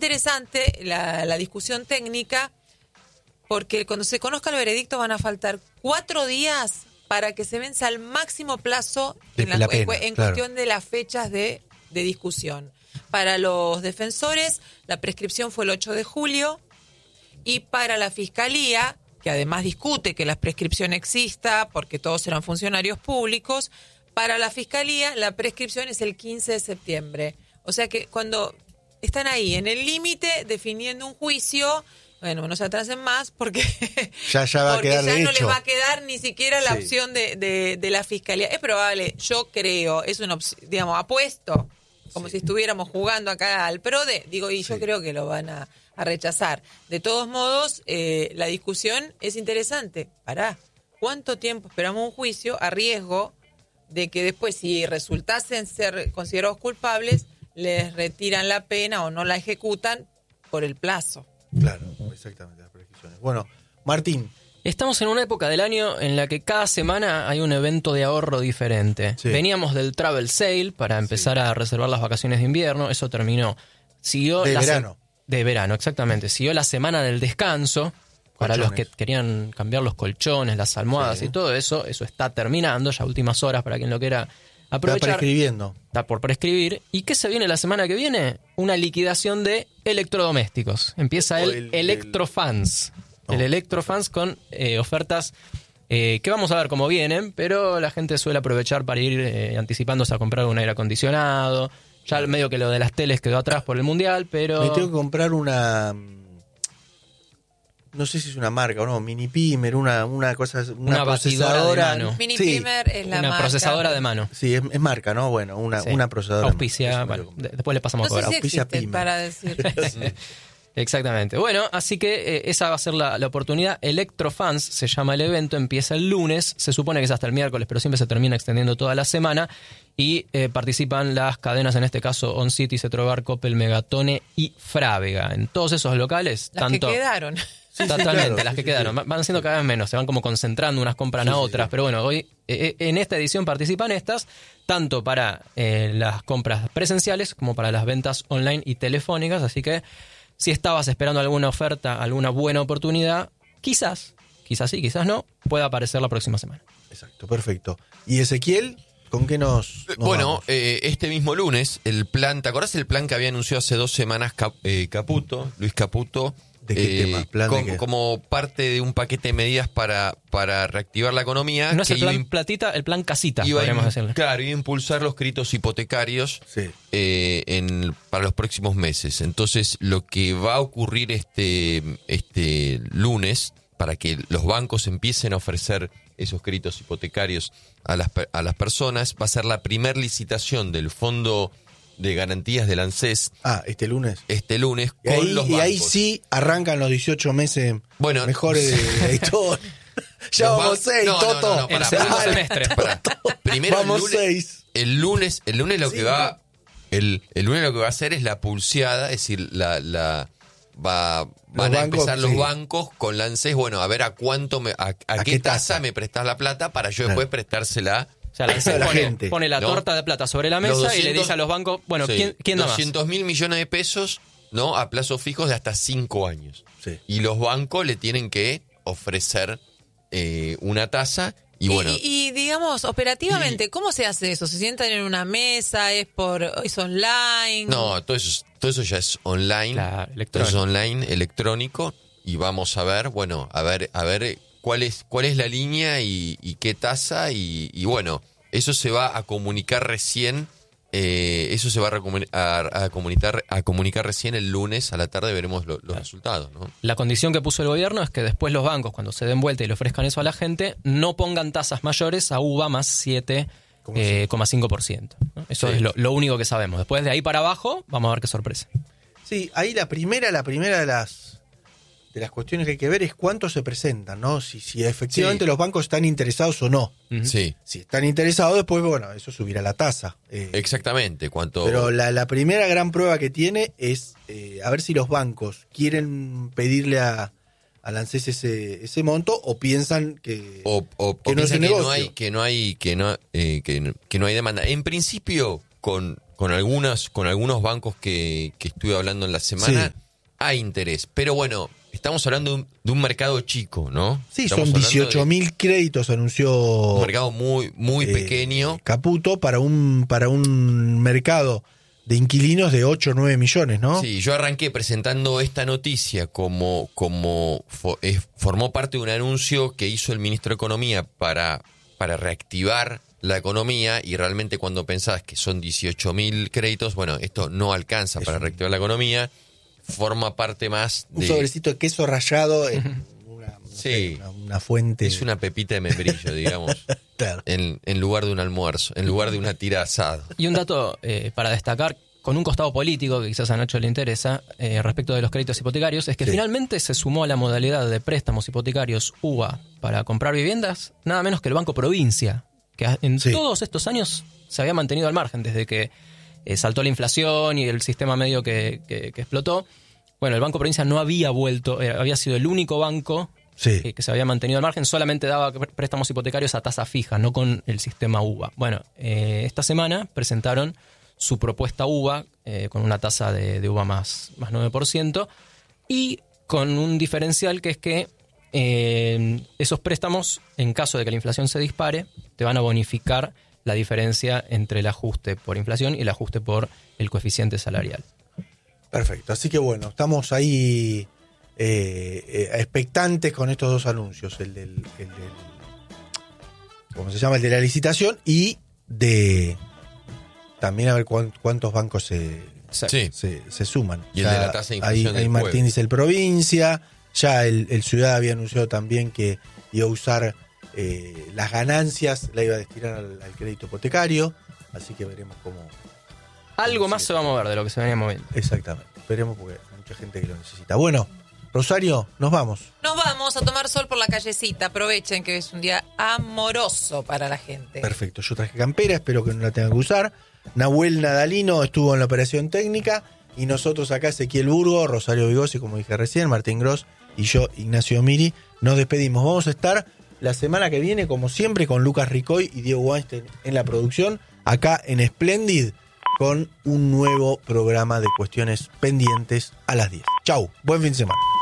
interesante la discusión técnica, porque cuando se conozca el veredicto van a faltar 4 días para que se venza el máximo plazo en cuestión de las fechas de discusión. Para los defensores, la prescripción fue el 8 de julio, y para la Fiscalía, que además discute que la prescripción exista porque todos eran funcionarios públicos, para la Fiscalía la prescripción es el 15 de septiembre. O sea que cuando están ahí en el límite definiendo un juicio, bueno, no se atrasen más porque ya va a quedar ya no hecho. les va a quedar ni siquiera la opción de la Fiscalía. Es probable, yo creo, es una opción, digamos, apuesto, como si estuviéramos jugando acá al PRODE, yo creo que lo van a rechazar. De todos modos, la discusión es interesante. ¿Cuánto tiempo esperamos un juicio a riesgo de que después, si resultasen ser considerados culpables, les retiran la pena o no la ejecutan por el plazo? Claro, exactamente, las prescripciones. Bueno, Martín. Estamos en una época del año en la que cada semana hay un evento de ahorro diferente. Sí. Veníamos del Travel Sale para empezar a reservar las vacaciones de invierno, eso terminó. De verano, exactamente. Siguió la semana del descanso, para los que querían cambiar los colchones, las almohadas y todo eso. Eso está terminando, ya últimas horas para quien lo quiera aprovechar. Está prescribiendo. Está por prescribir. ¿Y qué se viene la semana que viene? Una liquidación de electrodomésticos. Empieza el Electrofans. El Electrofans con ofertas que vamos a ver cómo vienen, pero la gente suele aprovechar para ir anticipándose a comprar un aire acondicionado. Ya medio que lo de las teles quedó atrás por el Mundial, pero... Me tengo que comprar una... No sé si es una marca o no, Mini Pimer, una procesadora. De mano. Mini Pimer es la marca. Una procesadora de mano. Sí, es marca, ¿no? Bueno, una procesadora. Auspicia, bueno, después le pasamos a cobrar. No sé si Auspicia existe, para decir. Exactamente. Bueno, así que esa va a ser la oportunidad. Electrofans se llama el evento, empieza el lunes, se supone que es hasta el miércoles, pero siempre se termina extendiendo toda la semana, y participan las cadenas, en este caso On City, Cetrogar, Coppel, Megatone y Frávega. En todos esos locales, las que quedaron. Totalmente, las que quedaron. Van siendo cada vez menos, se van como concentrando, unas compran a otras, pero bueno, hoy en esta edición participan estas, tanto para las compras presenciales como para las ventas online y telefónicas, así que si estabas esperando alguna oferta, alguna buena oportunidad, quizás sí, quizás no, pueda aparecer la próxima semana. Exacto, perfecto. ¿Y Ezequiel? ¿Con qué nos bueno, este mismo lunes, el plan, ¿te acordás el plan que había anunciado hace 2 semanas Caputo, Luis Caputo? ¿De qué tema? ¿Plan de qué? Como parte de un paquete de medidas para reactivar la economía. No es el plan platita, el plan casita, podríamos decirle. Claro, iba a impulsar los créditos hipotecarios para los próximos meses. Entonces, lo que va a ocurrir este lunes, para que los bancos empiecen a ofrecer esos créditos hipotecarios a las personas, va a ser la primer licitación del Fondo de Garantías del ANSES. ¿Este lunes? Este lunes con los bancos. Y ahí sí arrancan los 18 meses mejores de la historia. Ya vamos 6, Toto. No, el segundo semestre. Primero vamos 6. El lunes lo que va... El lunes lo que va a hacer es la pulseada, es decir, van a empezar los bancos con la ANSES, bueno, a ver a cuánto, a qué tasa me prestás la plata para yo después prestársela. O sea, la ANSES pone la torta de plata sobre la mesa 200, y le dice a los bancos, bueno, ¿quién da más? 200.000 millones de pesos, ¿no? A plazos fijos de hasta 5 años. Sí. Y los bancos le tienen que ofrecer una tasa. Y bueno, y digamos, operativamente, ¿cómo se hace eso? ¿Se sientan en una mesa? ¿Es online? No, todo eso ya es online. Claro, todo eso es online, electrónico. Y vamos a ver, bueno, a ver cuál es la línea y qué tasa. Y bueno, eso se va a comunicar recién. Eso se va a comunicar recién el lunes a la tarde, veremos los resultados, ¿no? La condición que puso el gobierno es que después los bancos, cuando se den vuelta y le ofrezcan eso a la gente, no pongan tasas mayores a UVA más 7,5%. ¿no? Eso es lo único que sabemos. Después de ahí para abajo, vamos a ver qué sorpresa. Sí, ahí la primera de las cuestiones que hay que ver es cuánto se presentan, ¿no? Si efectivamente los bancos están interesados o no. Sí. Si están interesados, después, bueno, eso subirá la tasa. Exactamente. Pero la primera gran prueba que tiene es a ver si los bancos quieren pedirle a ANSES ese monto o piensan que no es un negocio. Que no hay demanda. En principio, con con algunos bancos que estuve hablando en la semana, sí, hay interés. Pero bueno, estamos hablando de un mercado chico, ¿no? Sí, son 18.000 créditos, anunció. Un mercado muy pequeño. Caputo para un mercado de inquilinos de 8 o 9 millones, ¿no? Sí, yo arranqué presentando esta noticia como formó parte de un anuncio que hizo el ministro de Economía para reactivar la economía, y realmente cuando pensás que son 18.000 créditos, bueno, esto no alcanza para reactivar la economía, forma parte más de... Un sobrecito de queso rallado en una fuente... Es una pepita de membrillo, digamos, claro, en lugar de un almuerzo, en lugar de una tira asado. Y un dato para destacar, con un costado político que quizás a Nacho le interesa, respecto de los créditos hipotecarios, es que finalmente se sumó a la modalidad de préstamos hipotecarios UVA para comprar viviendas, nada menos que el Banco Provincia, que en todos estos años se había mantenido al margen, desde que saltó la inflación y el sistema medio que explotó. Bueno, el Banco Provincia no había vuelto, había sido el único banco que se había mantenido al margen, solamente daba préstamos hipotecarios a tasa fija, no con el sistema UVA. Bueno, esta semana presentaron su propuesta UVA con una tasa de UVA más 9%, y con un diferencial que es que esos préstamos, en caso de que la inflación se dispare, te van a bonificar la diferencia entre el ajuste por inflación y el ajuste por el coeficiente salarial. Perfecto, así que bueno, estamos ahí expectantes con estos dos anuncios, el del ¿cómo se llama? El de la licitación, y de también a ver cuántos bancos se suman. Y el de la tasa de inflación. Ahí Martín dice el Provincia, ya el Ciudad había anunciado también que iba a usar las ganancias, la iba a destinar al crédito hipotecario, así que veremos cómo... Algo más se va a mover de lo que se venía moviendo. Exactamente, esperemos porque hay mucha gente que lo necesita. Bueno, Rosario, nos vamos. Nos vamos a tomar sol por la callecita, aprovechen que es un día amoroso para la gente. Perfecto, yo traje campera, espero que no la tengan que usar. Nahuel Nadalino estuvo en la operación técnica, y nosotros acá, Ezequiel Burgo, Rosario Vigosi, como dije recién, Martín Gross y yo, Ignacio Miri, nos despedimos. Vamos a estar la semana que viene, como siempre, con Lucas Ricoy y Diego Weinstein en la producción, acá en Splendid, con un nuevo programa de cuestiones pendientes a las 10. Chau, buen fin de semana.